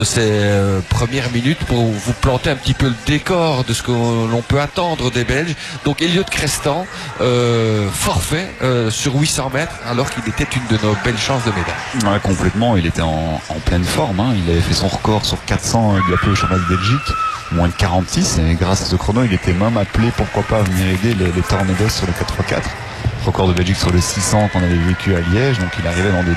ces premières minutes pour vous planter un petit peu le décor de ce que l'on peut attendre des Belges. Donc Elliot Crestan, forfait sur 800 mètres alors qu'il était une de nos belles chances de médaille. Ouais, complètement, il était en pleine forme, hein. Il avait fait son record sur 400 il y a peu au championnat de Belgique, moins de 46, et grâce à ce chrono il était même appelé pourquoi pas à venir aider les Tornadoes sur le 4x4, record de Belgique sur le 600 qu'on avait vécu à Liège. Donc il arrivait dans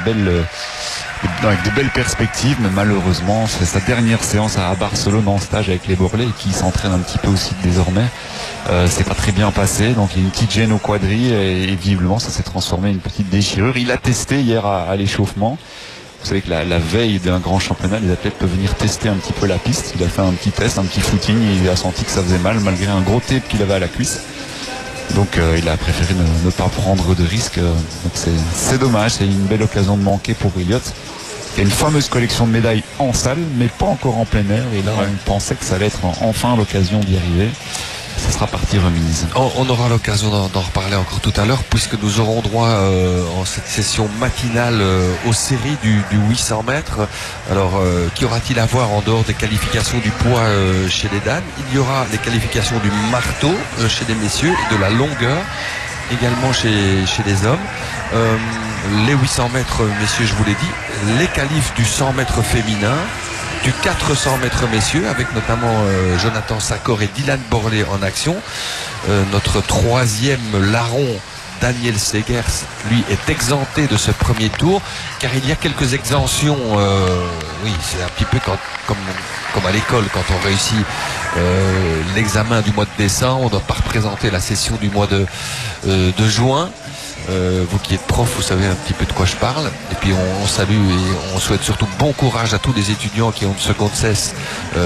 avec de belles perspectives, mais malheureusement c'est sa dernière séance à Barcelone en stage avec les Borlés, qui s'entraîne un petit peu aussi désormais. C'est pas très bien passé, donc il y a une petite gêne au quadri et visiblement ça s'est transformé en une petite déchirure. Il a testé hier à l'échauffement. Vous savez que la veille d'un grand championnat, les athlètes peuvent venir tester un petit peu la piste. Il a fait un petit test, un petit footing, et il a senti que ça faisait mal malgré un gros tape qu'il avait à la cuisse. Donc il a préféré ne pas prendre de risques. Donc c'est dommage, c'est une belle occasion de manquer pour Elliot. Il y a une fameuse collection de médailles en salle, mais pas encore en plein air. Et là, on pensait que ça allait être enfin l'occasion d'y arriver. Ce sera partie remise. On aura l'occasion d'en reparler encore tout à l'heure, puisque nous aurons droit en cette session matinale aux séries du 800 mètres. Alors, qu'y aura-t-il à voir en dehors des qualifications du poids chez les dames? Il y aura les qualifications du marteau chez les messieurs et de la longueur également chez les hommes. Les 800 mètres messieurs, je vous l'ai dit, les qualifs du 100 mètres féminin, du 400 mètres messieurs, avec notamment Jonathan Sakor et Dylan Borlé en action. Notre troisième larron, Daniel Segers, lui, est exempté de ce premier tour, car il y a quelques exemptions. Oui, c'est un petit peu comme à l'école, quand on réussit l'examen du mois de décembre, on ne doit pas représenter la session du mois de juin. Vous qui êtes prof, vous savez un petit peu de quoi je parle. Et puis on salue et on souhaite surtout bon courage à tous les étudiants qui ont une seconde cesse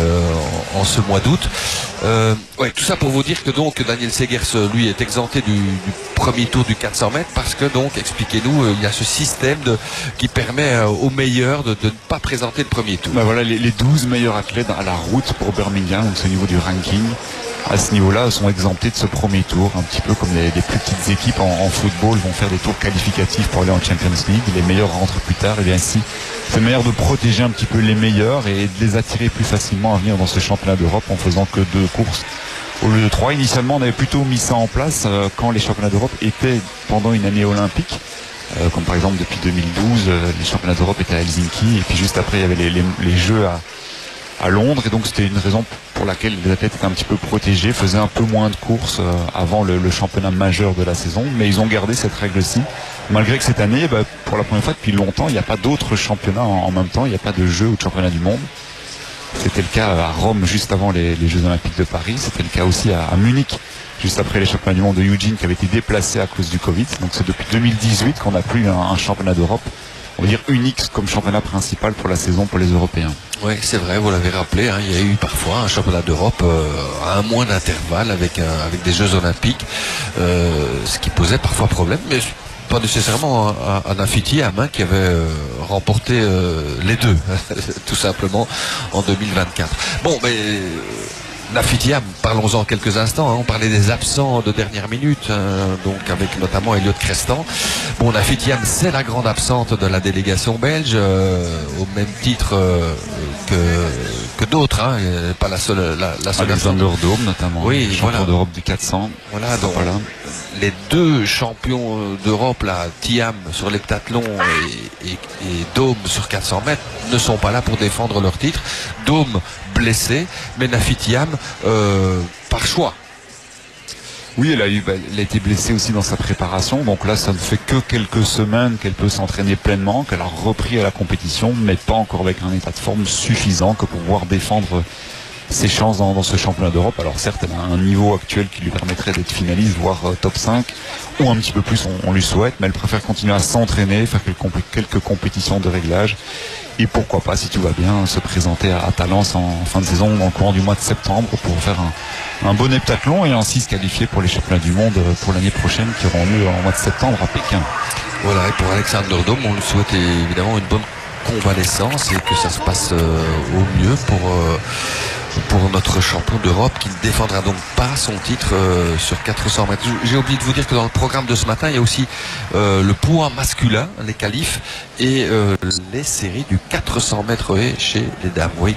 en ce mois d'août. Ouais, tout ça pour vous dire que donc Daniel Segers, lui, est exempté du premier tour du 400 mètres parce que donc, expliquez-nous, il y a ce système qui permet aux meilleurs de ne pas présenter le premier tour. Ben voilà, les 12 meilleurs athlètes à la route pour Birmingham, donc c'est au niveau du ranking. À ce niveau-là, sont exemptés de ce premier tour, un petit peu comme les plus petites équipes en football vont faire des tours qualificatifs pour aller en Champions League. Les meilleurs rentrent plus tard. Et bien ici, c'est meilleur de protéger un petit peu les meilleurs et de les attirer plus facilement à venir dans ce championnat d'Europe en faisant que 2 courses au lieu de 3. Initialement, on avait plutôt mis ça en place quand les championnats d'Europe étaient pendant une année olympique. Comme par exemple depuis 2012, les championnats d'Europe étaient à Helsinki et puis juste après il y avait les Jeux à Londres, et donc c'était une raison pour laquelle les athlètes étaient un petit peu protégés, faisaient un peu moins de courses avant le championnat majeur de la saison, mais ils ont gardé cette règle-ci, malgré que cette année, pour la première fois depuis longtemps, il n'y a pas d'autres championnats en même temps, il n'y a pas de Jeux ou de championnat du monde. C'était le cas à Rome juste avant les Jeux Olympiques de Paris, c'était le cas aussi à Munich, juste après les championnats du monde de Eugene qui avaient été déplacés à cause du Covid. Donc c'est depuis 2018 qu'on n'a plus un championnat d'Europe, on va dire unique comme championnat principal pour la saison pour les Européens. Oui, c'est vrai, vous l'avez rappelé, hein, il y a eu parfois un championnat d'Europe à un mois d'intervalle avec des Jeux Olympiques, ce qui posait parfois problème, mais pas nécessairement à Nafitiam qui avait remporté les deux, tout simplement, en 2024. Bon, mais Nafitiam, parlons-en quelques instants, hein. On parlait des absents de dernière minute, donc avec notamment Elliot Crestan. Bon, Nafitiam, c'est la grande absente de la délégation belge, au même titre que d'autres, hein, pas la seule. Alexander Dome notamment, oui, champion d'Europe du 400. Voilà, donc les 2 champions d'Europe, là, Thiam sur l'heptathlon et Dome sur 400 mètres, ne sont pas là pour défendre leur titre. Dome blessé, mais Nafitiam par choix. Oui, elle a été blessée aussi dans sa préparation, donc là ça ne fait que quelques semaines qu'elle peut s'entraîner pleinement, qu'elle a repris à la compétition, mais pas encore avec un état de forme suffisant que pour pouvoir défendre ses chances dans ce championnat d'Europe. Alors certes, elle a un niveau actuel qui lui permettrait d'être finaliste, voire top 5, ou un petit peu plus, on lui souhaite, mais elle préfère continuer à s'entraîner, faire quelques compétitions de réglage, et pourquoi pas, si tout va bien, se présenter à Talence en fin de saison, en courant du mois de septembre, pour faire un bon heptathlon et ainsi se qualifier pour les championnats du monde pour l'année prochaine qui auront lieu en mois de septembre à Pékin. Voilà, et pour Alexander Dome, on lui souhaite évidemment une bonne convalescence et que ça se passe au mieux pour pour notre champion d'Europe qui ne défendra donc pas son titre sur 400 mètres. J'ai oublié de vous dire que dans le programme de ce matin, il y a aussi le poids masculin, les qualifs, et les séries du 400 mètres haies chez les dames. Oui.